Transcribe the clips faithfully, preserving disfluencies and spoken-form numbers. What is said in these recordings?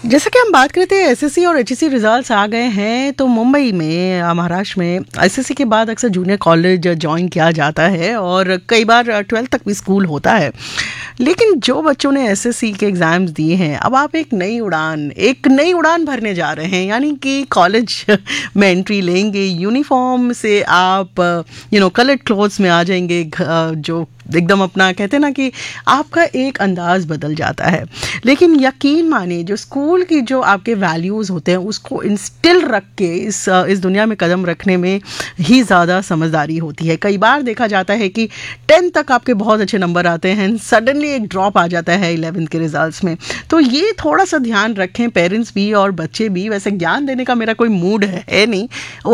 जैसा कि हम बात करते हैं एसएससी और एचएससी रिजल्ट्स आ गए हैं, तो मुंबई में अ, महाराष्ट्र में एसएससी के बाद अक्सर जूनियर कॉलेज ज्वाइन किया जाता है और कई बार ट्वेल्थ तक भी स्कूल होता है। लेकिन जो बच्चों ने एसएससी के एग्ज़ाम्स दिए हैं, अब आप एक नई उड़ान एक नई उड़ान भरने जा रहे हैं, यानी कि कॉलेज में एंट्री लेंगे। यूनिफॉर्म से आप यू नो कलर्ड क्लोथ्स में आ जाएंगे, घ- जो एकदम अपना कहते हैं ना कि आपका एक अंदाज बदल जाता है। लेकिन यकीन मानिए, जो स्कूल की जो आपके वैल्यूज़ होते हैं उसको इंस्टिल रख के इस इस दुनिया में कदम रखने में ही ज़्यादा समझदारी होती है। कई बार देखा जाता है कि टेंथ तक आपके बहुत अच्छे नंबर आते हैं, सडनली एक ड्रॉप आ जाता है इलेवेंथ के रिजल्ट्स में। तो ये थोड़ा सा ध्यान रखें पेरेंट्स भी और बच्चे भी। वैसे ज्ञान देने का मेरा कोई मूड है, है नहीं।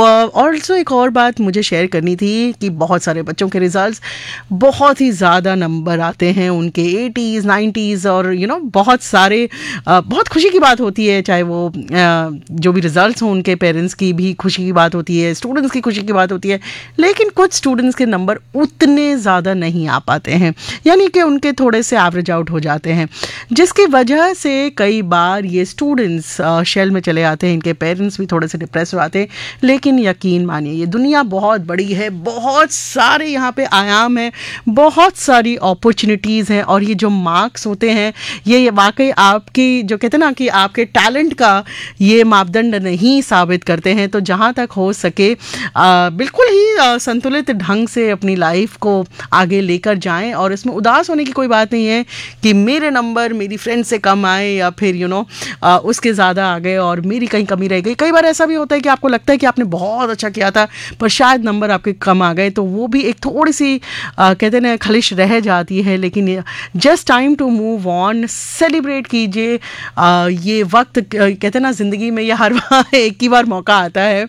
ऑल्सो एक और बात मुझे शेयर करनी थी कि बहुत सारे बच्चों के रिजल्ट्स बहुत ही ज़्यादा नंबर आते हैं, उनके एटीज़ नाइन्टीज़, और यू you नो know, बहुत सारे अ, बहुत खुशी की बात होती है। चाहे वो अ, जो भी रिजल्ट्स हों, उनके पेरेंट्स की भी खुशी की बात होती है, स्टूडेंट्स की खुशी की बात होती है। लेकिन कुछ स्टूडेंट्स के नंबर उतने ज़्यादा नहीं आ पाते हैं, यानी कि उनके थोड़े से एवरेज आउट हो जाते हैं, जिसकी वजह से कई बार ये स्टूडेंट्स शेल में चले आते हैं। इनके पेरेंट्स भी थोड़े से डिप्रेस हो आते हैं। लेकिन यकीन मानिए, ये दुनिया बहुत बड़ी है, बहुत सारे यहाँ पे आयाम हैं, बहुत सारी अपॉर्चुनिटीज़ हैं, और ये जो मार्क्स होते हैं ये वाकई आपकी जो कहते हैं ना कि आपके टैलेंट का ये मापदंड नहीं साबित करते हैं। तो जहाँ तक हो सके आ, बिल्कुल ही आ, संतुलित ढंग से अपनी लाइफ को आगे लेकर जाएं, और इसमें उदास होने की कोई बात नहीं है कि मेरे नंबर मेरी फ्रेंड से कम आए या फिर यू नो उसके ज़्यादा आ गए और मेरी कहीं कमी रह गई। कई बार ऐसा भी होता है कि आपको लगता है कि आपने बहुत अच्छा किया था पर शायद नंबर आपके कम आ गए, तो वो भी एक थोड़ी सी आ, कहते हैं खलिश रह जाती है। लेकिन just time to move on, celebrate कीजिए। आ, ये वक्त कहते हैं ना ज़िंदगी में ये हर बार एक ही बार मौका आता है,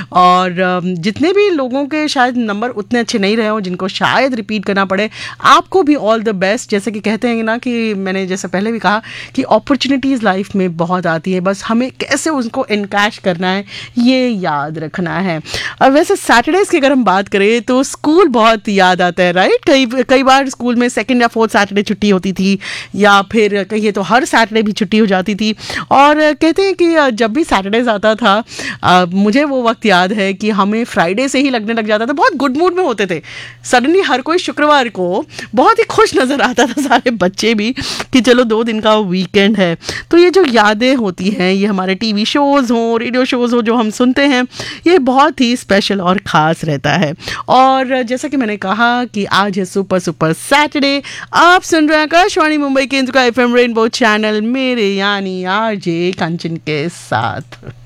और आ, जितने भी लोगों के शायद नंबर उतने अच्छे नहीं रहे हों, जिनको शायद रिपीट करना पड़े, आपको भी ऑल द बेस्ट। जैसे कि कहते हैं ना कि मैंने जैसे पहले भी कहा कि अपॉर्चुनिटीज़ लाइफ में बहुत आती है, बस हमें कैसे उनको इनकैश करना है ये याद रखना है। और वैसे सैटरडेज़ की अगर हम बात करें तो स्कूल बहुत याद आता है, राइट। कई कई बार स्कूल में सेकंड या फोर्थ सैटरडे छुट्टी होती थी, या फिर कहिए तो हर सैटरडे भी छुट्टी हो जाती थी। और कहते हैं कि जब भी सैटरडेज आता था, आ, मुझे वो वक्त याद है कि हमें फ्राइडे से ही लगने लग जाता था, बहुत गुड मूड में होते थे। सडनली हर कोई शुक्रवार को बहुत ही खुश नज़र आता था, सारे बच्चे भी, कि चलो दो दिन का वीकेंड है। तो ये जो यादें होती हैं, ये हमारे टीवी शोज़ हों, रेडियो शोज़ हों जो हम सुनते हैं, ये बहुत ही स्पेशल और ख़ास रहता है। और जैसा कि मैंने कहा कि आज है सुपर सुपर सैटरडे। आप सुन रहे हैं आकाशवाणी मुंबई केंद्र का एफएम रेनबो चैनल, मेरे यानी आरजे कंचन के साथ।